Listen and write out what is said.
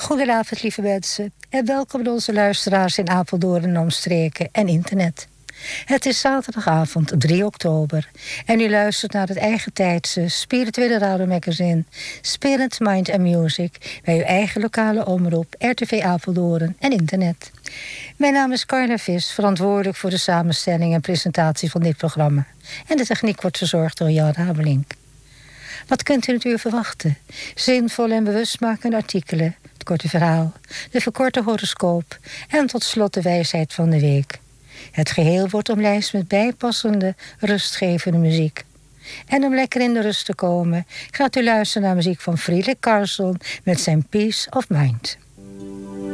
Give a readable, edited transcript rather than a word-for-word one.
Goedenavond, lieve mensen. En welkom bij onze luisteraars in Apeldoorn en omstreken en internet. Het is zaterdagavond 3 oktober. En u luistert naar het eigen tijdse spirituele radiomagazine Spirit, Mind and Music bij uw eigen lokale omroep RTV Apeldoorn en internet. Mijn naam is Carla Vis, verantwoordelijk voor de samenstelling en presentatie van dit programma. En de techniek wordt verzorgd door Jan Rabelink. Wat kunt u natuurlijk verwachten? Zinvolle en bewustmakende artikelen, het korte verhaal, de verkorte horoscoop en tot slot de wijsheid van de week. Het geheel wordt omlijst met bijpassende, rustgevende muziek. En om lekker in de rust te komen, gaat u luisteren naar muziek van Friedrich Carlson met zijn Peace of Mind.